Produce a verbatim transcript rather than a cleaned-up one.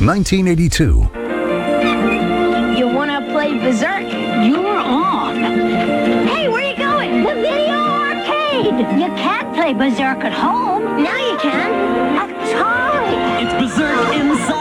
nineteen eighty-two. You want to play Berserk? You're on. Hey, where you going? The video arcade. You can't play Berserk at home. Now you can. Atari. It's Berserk inside.